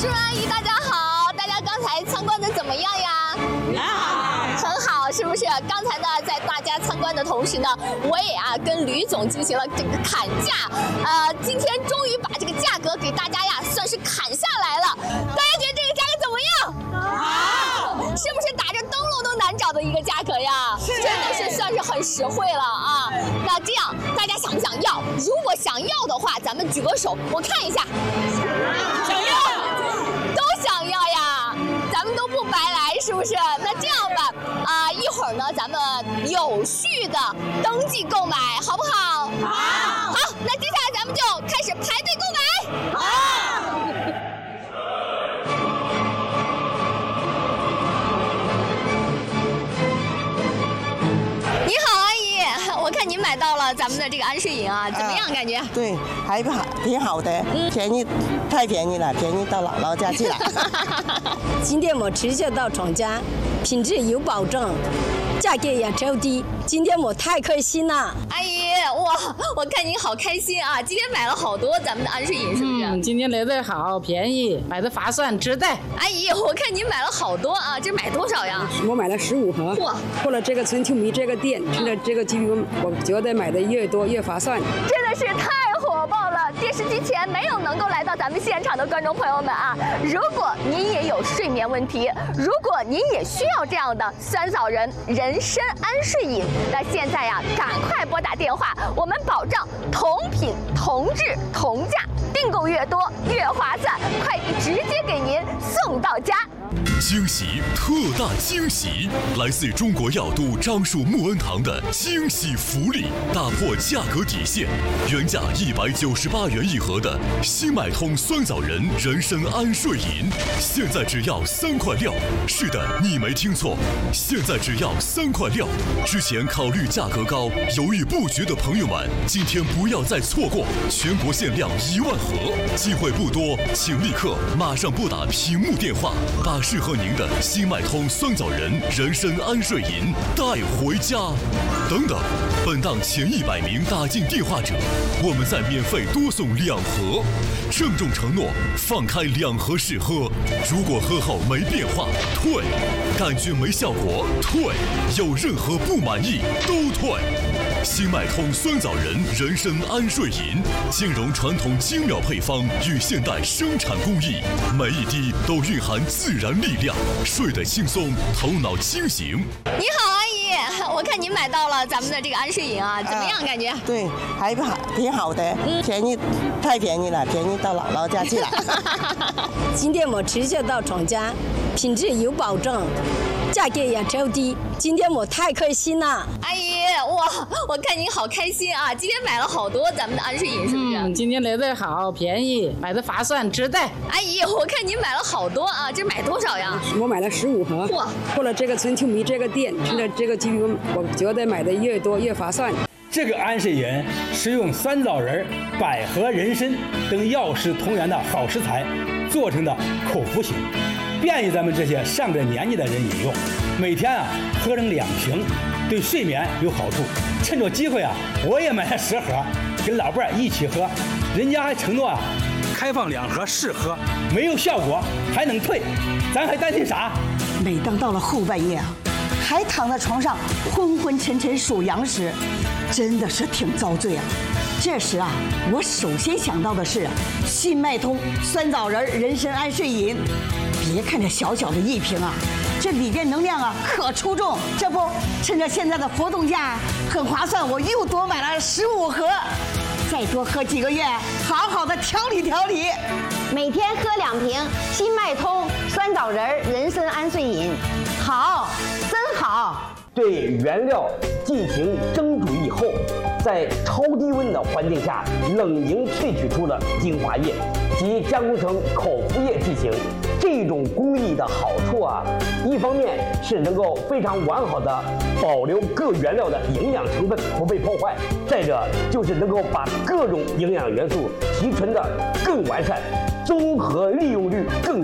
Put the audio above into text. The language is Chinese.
主任阿姨，大家好！大家刚才参观的怎么样呀？很好，是不是？刚才呢，在大家参观的同时呢，我也跟吕总进行了这个砍价，今天终于把这个价格给大家算是砍下来了。大家觉得这个价格怎么样？好，是不是打着灯笼都难找的一个价格呀？真的是算是很实惠了啊！那这样大家想不想要？如果想要的话，咱们举个手，我看一下。想要，都想要呀！咱们都不白来，是不是？那这样吧，一会儿呢，咱们有序的登记购买，好不好？好。好，那接下来咱们就开始排队购买。好。你好，阿姨，我看您买到了咱们的这个安睡饮啊，怎么样？感觉？ 对，还好，挺好的，便宜，太便宜了，便宜到姥姥家去了。 今天我持续到厂家，品质有保证，价格也超低。今天我太开心了， 阿姨，哇，我看您好开心啊！今天买了好多咱们的安睡饮，是不是？ 今天来的好便宜，买的划算，值得。 阿姨，我看您买了好多啊，这买多少呀？ 我买了15盒。 哇！ 过了这个春秋米这个店，趁着这个机会，我觉得买的越多越划算。 真的是太火爆了！电视机前没有能够来到咱们现场的观众朋友们啊，如果您也有睡眠问题，如果您也需要这样的酸枣仁人参安睡饮，那现在赶快拨打电话，我们保障同品同质同价，订购越多越划算，快递直接给您送到家。 惊喜，特大惊喜！来自中国药都樟树木恩堂的惊喜福利，打破价格底线，原价198元一盒的新买通酸枣仁人参安睡饮，现在只要3块6。是的，你没听错，现在只要3块6。之前考虑价格高、犹豫不决的朋友们，今天不要再错过，全国限量1万盒，机会不多，请立刻马上拨打屏幕电话，把适合您的新麦通酸枣仁人参安睡饮带回家。等等，本档前100名打进电话者，我们再免费多送2盒。郑重承诺，放开2盒试喝，如果喝后没变化退，感觉没效果退，有任何不满意都退。新麦通酸枣仁人参安睡饮，兼容传统精妙配方与现代生产工艺，每一滴都蕴含自然力量，睡得轻松，头脑清醒。 你好，阿姨，我看您买到了咱们的这个安睡饮啊，怎么样？感觉？ 对，还好，挺好的，便宜，太便宜了，便宜到姥姥家去了。 今天我持续到厂家，品质有保证，价格也超低。今天我太开心了， 阿姨，哇，我看您好开心啊！今天买了好多咱们的安睡饮，是不是？ 今天来的好便宜，买的划算，值得。 阿姨，我看您买了好多啊，这买多少呀？ 我买了15盒。哇！过了这个春秋米这个店，趁着这个机会，我觉得买的越多越划算。 这个安睡饮使用酸枣仁、百合、人参等药食同源的好食材做成的口服型，便于咱们这些上了年纪的人饮用。每天喝上2瓶，对睡眠有好处。趁着机会我也买了10盒，跟老伴一起喝。人家还承诺开放2盒试喝，没有效果还能退，咱还担心啥？ 每当到了后半夜还躺在床上昏昏沉沉数羊时，真的是挺遭罪啊。这时我首先想到的是新麦通酸枣仁人参安睡饮。别看这小小的1瓶这里边能量可出众。这不，趁着现在的活动价很划算，我又多买了15盒，再多喝几个月，好好的调理调理。 每天喝2瓶新麦通酸枣仁人参安睡饮，好，真好。 对原料进行蒸煮以后，在超低温的环境下冷凝萃取出了精华液及加工成口服液剂型。这种工艺的好处一方面是能够非常完好的保留各原料的营养成分不被破坏，再者就是能够把各种营养元素提纯的更完善，综合利用率更